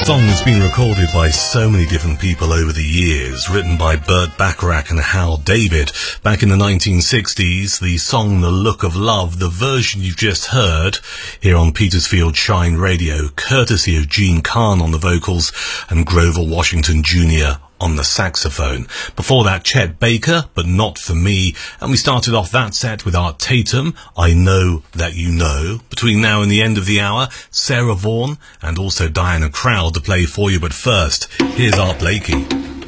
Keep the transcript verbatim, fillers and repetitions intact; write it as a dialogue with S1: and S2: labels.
S1: song has been recorded by so many different people over the years, written by Burt Bacharach and Hal David. Back in the nineteen sixties, the song The Look of Love, the version you've just heard here on Petersfield Shine Radio, courtesy of Gene Kahn on the vocals and Grover Washington Junior on the saxophone. Before that, Chet Baker, But Not For Me. And we started off that set with Art Tatum, I Know That You Know. Between now and the end of the hour, Sarah Vaughan and also Diana Crowd to play for you. But first, here's Art Blakey.